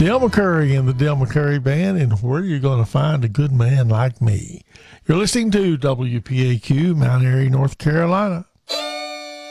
Del McCurry and the Del McCurry Band, and where you're going to find a good man like me. You're listening to WPAQ, Mount Airy, North Carolina.